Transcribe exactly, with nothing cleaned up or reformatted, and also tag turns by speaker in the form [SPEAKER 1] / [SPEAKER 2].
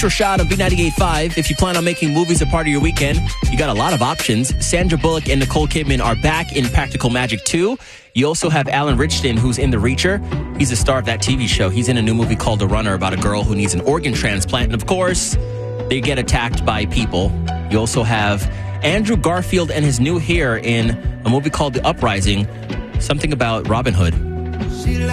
[SPEAKER 1] Rashad on B ninety-eight point five. If you plan on making movies a part of your weekend, you got a lot of options. Sandra Bullock and Nicole Kidman are back in Practical Magic two. You also have Alan Richardson, who's in The Reacher. He's the star of that T V show. He's in a new movie called The Runner about a girl who needs an organ transplant. And of course, they get attacked by people. You also have Andrew Garfield and his new hair in a movie called The Uprising, something about Robin Hood.